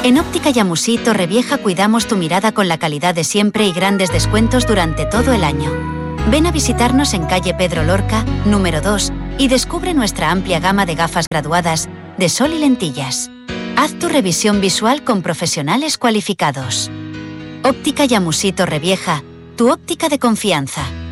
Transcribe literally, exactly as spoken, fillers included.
En Óptica Yamusí Torrevieja cuidamos tu mirada con la calidad de siempre y grandes descuentos durante todo el año. Ven a visitarnos en calle Pedro Lorca, número dos, y descubre nuestra amplia gama de gafas graduadas de sol y lentillas. Haz tu revisión visual con profesionales cualificados. Óptica Yamusí Torrevieja, tu óptica de confianza.